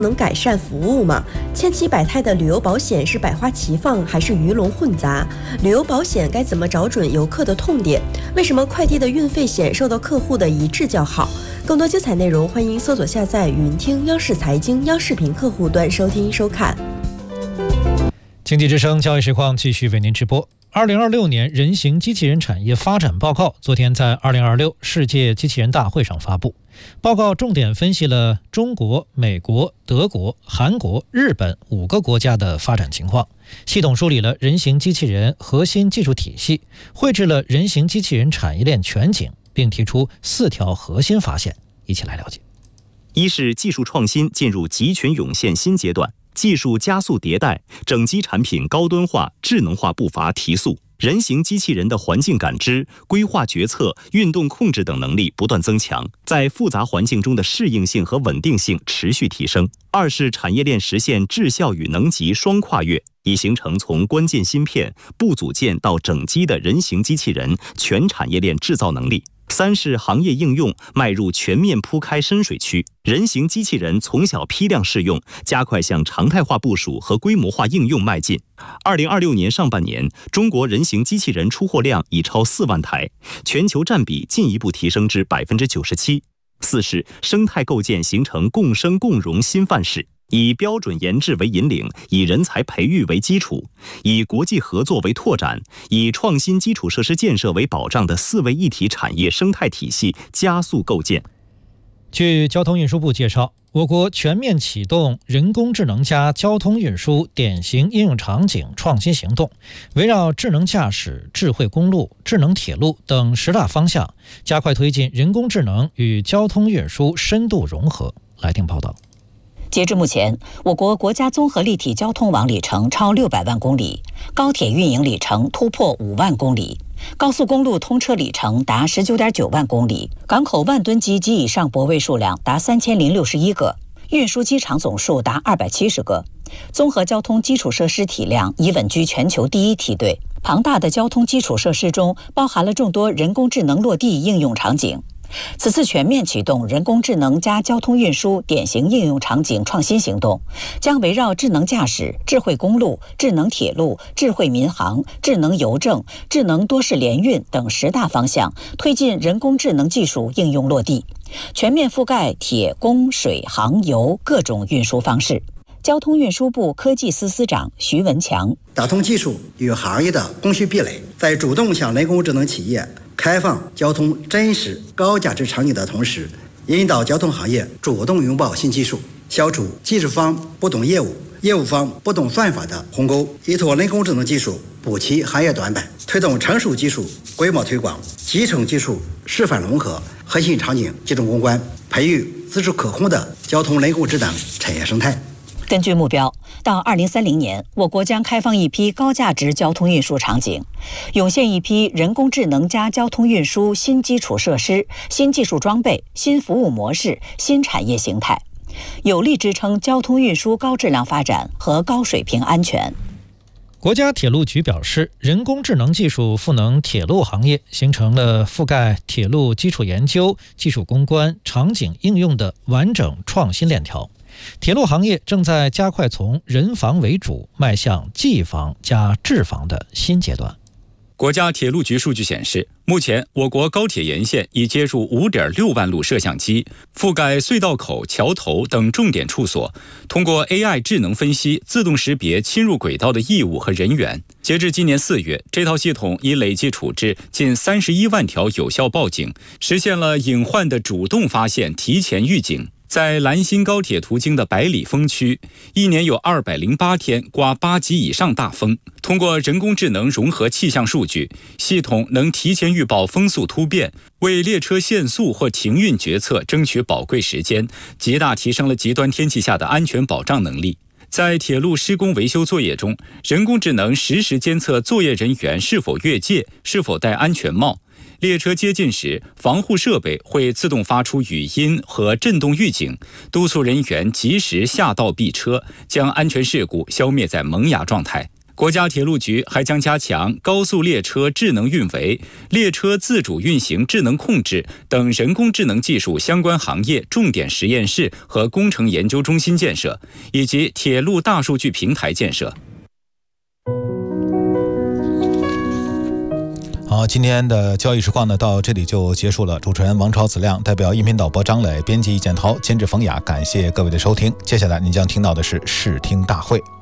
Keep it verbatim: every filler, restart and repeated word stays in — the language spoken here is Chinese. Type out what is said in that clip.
能改善服务吗？千奇百态的旅游保险是百花齐放还是鱼龙混杂？旅游保险该怎么找准游客的痛点？为什么快递的运费险受到客户的一致叫好？更多精彩内容，欢迎搜索下载云听央视财经央视频客户端收听收看。 经济之声交易实况继续为您直播。二零二六年人形机器人产业发展报告昨天在二零二六世界机器人大会上发布。报告重点分析了中国、美国、德国、韩国、日本五个国家的发展情况，系统梳理了人形机器人核心技术体系，绘制了人形机器人产业链全景，并提出四条核心发现，一起来了解。 一是技术创新进入集群涌现新阶段，技术加速迭代，整机产品高端化、智能化步伐提速，人形机器人的环境感知、规划决策、运动控制等能力不断增强，在复杂环境中的适应性和稳定性持续提升。二是产业链实现质效与能级双跨越，已形成从关键芯片、部组件到整机的人形机器人全产业链制造能力。三是行业应用迈入全面铺开深水区，人形机器人从小批量试用，加快向常态化部署和规模化应用迈进。二零二六年上半年，中国人形机器人出货量已超四万台，全球占比进一步提升至百分之九十七。四是生态构建形成共生共荣新范式。以标准研制为引领，以人才培育为基础，以国际合作为拓展，以创新基础设施建设为保障的四位一体产业生态体系加速构建。 据交通运输部介绍，我国全面启动人工智能加交通运输典型应用场景创新行动，围绕智能驾驶、智慧公路、智能铁路等十大方向，加快推进人工智能与交通运输深度融合。来听报道。 截至目前，我国国家综合立体交通网里程超六百万公里，高铁运营里程突破五万公里，高速公路通车里程达十九点九万公里，港口万吨级及以上泊位数量达三千零六十一个，运输机场总数达二百七十个，综合交通基础设施体量已稳居全球第一梯队。庞大的交通基础设施中，包含了众多人工智能落地应用场景。此次全面启动人工智能加交通运输典型应用场景创新行动，将围绕智能驾驶、智慧公路、智能铁路、智慧民航、智能邮政、智能多式联运等十大方向，推进人工智能技术应用落地，全面覆盖铁、公、水、航、油各种运输方式。交通运输部科技司司长徐文强： 打通技术与行业的供需壁垒，在主动向人工智能企业开放交通真实高价值场景的同时，引导交通行业主动拥抱新技术，消除技术方不懂业务、业务方不懂算法的鸿沟，依托人工智能技术补齐行业短板，推动成熟技术规模推广、集成技术示范融合、核心场景集中攻关，培育自主可控的交通人工智能产业生态。 根据目标，到二零三零年，我国将开放一批高价值交通运输场景，涌现一批人工智能加交通运输新基础设施、新技术装备、新服务模式、新产业形态，有力支撑交通运输高质量发展和高水平安全。 国家铁路局表示，人工智能技术赋能铁路行业，形成了覆盖铁路基础研究、技术攻关、场景应用的完整创新链条。铁路行业正在加快从人防为主迈向技防加智防的新阶段。 国家铁路局数据显示，目前我国高铁沿线已接入 五点六万路摄像机，覆盖隧道口、桥头等重点处所，通过 A I 智能分析，自动识别侵入轨道的异物和人员。截至今年四月，这套系统已累计处置近三十一万条有效报警，实现了隐患的主动发现、提前预警。在兰新高铁途经的百里风区，一年有二百零八天刮八级以上大风。通过人工智能融合气象数据，系统能提前预报风速突变，为列车限速或停运决策争取宝贵时间，极大提升了极端天气下的安全保障能力。在铁路施工维修作业中，人工智能实时监测作业人员是否越界、是否戴安全帽。列车接近时，防护设备会自动发出语音和震动预警，督促人员及时下道避车，将安全事故消灭在萌芽状态。 国家铁路局还将加强高速列车智能运维、列车自主运行智能控制等人工智能技术相关行业重点实验室和工程研究中心建设，以及铁路大数据平台建设。 好，今天的交易实况呢，到这里就结束了。主持人王超、子亮，代表音频导播张磊，编辑易建涛，监制冯雅，感谢各位的收听。接下来您将听到的是视听大会。